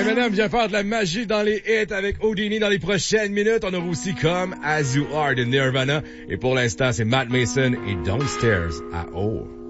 Eminem vient faire de la magie dans les hits avec Houdini dans les prochaines minutes. On aura aussi comme As You Are de Nirvana. Et pour l'instant, c'est Matt Mason et Downstairs à O.